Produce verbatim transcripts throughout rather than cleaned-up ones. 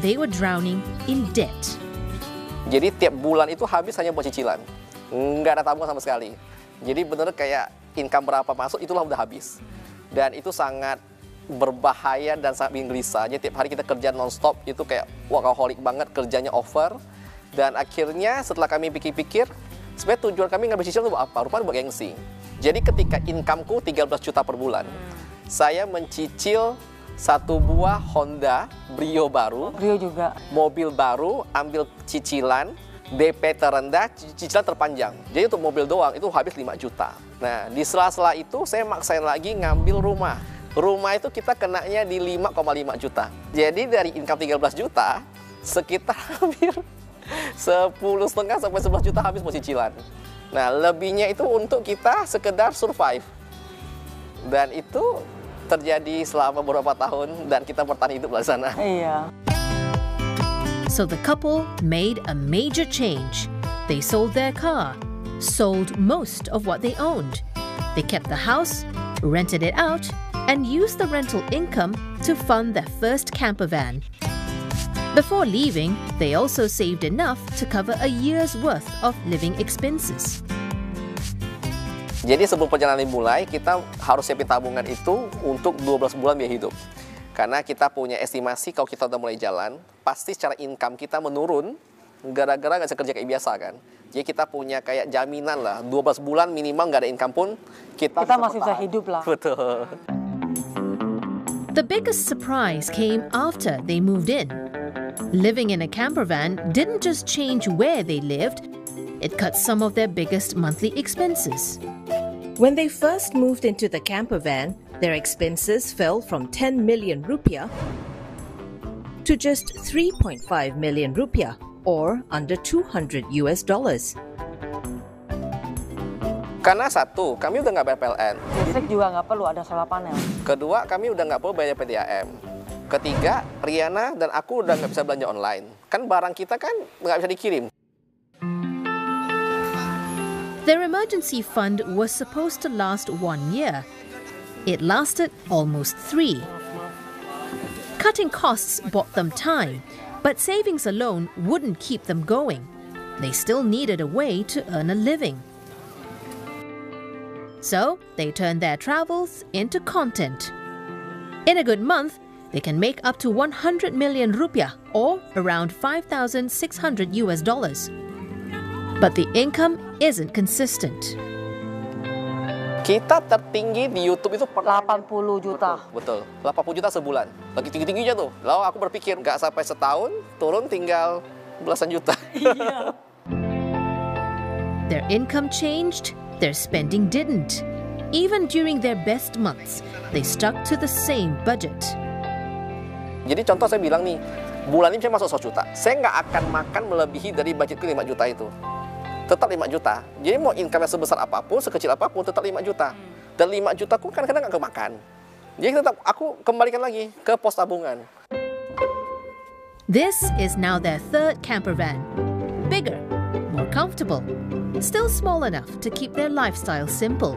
they were drowning in debt. Jadi tiap bulan itu habis hanya buat cicilan. Nggak ada tabungan sama sekali. Jadi bener kayak income berapa masuk itulah udah habis. Dan itu sangat berbahaya dan sangat bikin gelisah. Jadi tiap hari kita kerja non-stop itu kayak workaholic banget, kerjanya over. Dan akhirnya setelah kami pikir-pikir, sebenarnya tujuan kami ngambil cicilan itu buat apa? Rupanya buat gengsi. Jadi ketika incomeku tiga belas juta per bulan, saya mencicil satu buah Honda Brio baru, Brio juga, mobil baru, ambil cicilan, D P terendah, cicilan terpanjang. Jadi untuk mobil doang itu habis lima juta. Nah, di sela-sela itu saya maksain lagi ngambil rumah. Rumah itu kita kenanya di lima koma lima juta. Jadi dari income tiga belas juta, sekitar hampir sepuluh setengah sampai sebelas juta habis buat cicilan. Nah, lebihnya itu untuk kita sekedar survive. Dan itu terjadi selama beberapa tahun dan kita bertahan hidup di sana. Iya. So the couple made a major change. They sold their car, sold most of what they owned. They kept the house, rented it out, and used the rental income to fund their first camper van. Before leaving, they also saved enough to cover a year's worth of living expenses. Jadi sebelum perjalanan dimulai, kita harus siapin tabungan itu untuk dua belas bulan biaya hidup. Karena kita punya estimasi kalau kita udah mulai jalan, pasti secara income kita menurun gara-gara nggak bisa kerja kayak biasa kan. Jadi kita punya kayak jaminan lah, dua belas bulan minimal nggak ada income pun, kita, kita masih bisa hidup lah. Betul. The biggest surprise came after they moved in. Living in a camper van didn't just change where they lived, it cut some of their biggest monthly expenses. When they first moved into the camper van, their expenses fell from ten million rupiah to just three point five million rupiah, or under two hundred US dollars. Karena satu, kami udah nggak bayar P L N. Listrik juga nggak perlu ada solar panel. Kedua, kami udah nggak perlu bayar P D A M. Ketiga, Riana dan aku udah nggak bisa belanja online. Kan barang kita kan nggak bisa dikirim. Their emergency fund was supposed to last one year. It lasted almost three. Cutting costs bought them time, but savings alone wouldn't keep them going. They still needed a way to earn a living. So they turned their travels into content. In a good month, they can make up to one hundred million rupiah, or around five thousand six hundred US dollars. But the income isn't consistent. Kita tertinggi di YouTube itu pernah delapan puluh juta. Betul, betul. delapan puluh juta sebulan. Lagi tinggi-tingginya tuh. Lalu aku berpikir, nggak sampai setahun, turun tinggal belasan juta. Iya. Their income changed, their spending didn't. Even during their best months, they stuck to the same budget. Jadi contoh saya bilang nih, bulan ini saya masuk seratus juta. Saya nggak akan makan melebihi dari budgetku lima juta itu. Tetap lima juta. Jadi mau income yang sebesar apapun, sekecil apapun, tetap lima juta. Dan lima juta ku kadang-kadang nggak kemakan. Jadi tetap aku kembalikan lagi ke pos tabungan. This is now their third camper van. Bigger, more comfortable, still small enough to keep their lifestyle simple.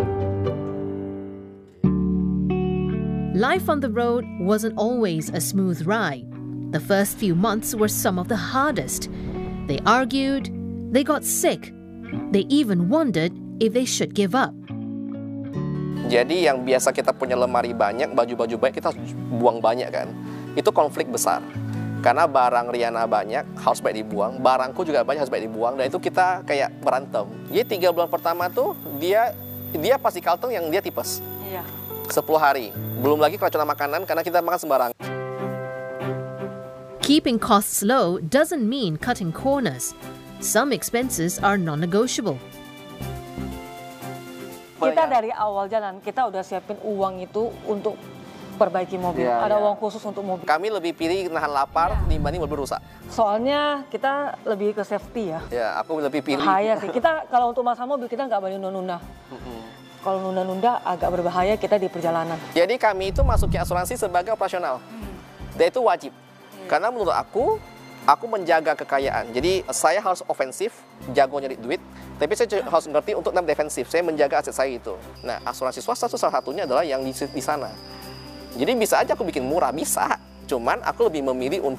Life on the road wasn't always a smooth ride. The first few months were some of the hardest. They argued, they got sick, they even wondered if they should give up. Jadi yang biasa kita punya lemari banyak, baju-baju banyak, kita buang banyak kan. Itu konflik besar. Karena barang Riana banyak, harus baik dibuang. Barangku juga banyak, harus baik dibuang. Dan itu kita kayak berantem. Jadi tiga bulan pertama tuh, dia dia pasti Carlton yang dia tipes. Iya. sepuluh hari. Belum lagi keracunan makanan karena kita makan sembarangan. Keeping costs low doesn't mean cutting corners. Some expenses are non-negotiable. Kita dari awal jalan, kita udah siapin uang itu untuk perbaiki mobil. Ya, Ada ya. uang khusus untuk mobil. Kami lebih pilih nahan lapar dibanding mobil rusak. Soalnya kita lebih ke safety ya. Ya, aku lebih pilih. Bahaya sih. Kita kalau untuk masalah mobil kita nggak boleh nunda-nunda. Kalau nunda-nunda agak berbahaya kita di perjalanan. Jadi kami itu masuki asuransi sebagai operasional. Dan itu wajib. Karena menurut aku, aku menjaga kekayaan. Jadi saya harus ofensif, jago nyari duit. Tapi saya harus ngerti untuk nam defensif. Saya menjaga aset saya itu. Nah, asuransi swasta itu salah satunya adalah yang di, di sana. Jadi bisa aja aku bikin murah, bisa. Cuman aku lebih memilih untuk